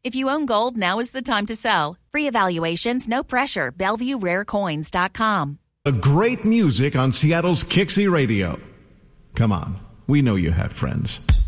If you own gold, now is the time to sell. Free evaluations, no pressure. BellevueRareCoins.com. The great music on Seattle's Kixie Radio. Come on, we know you have friends.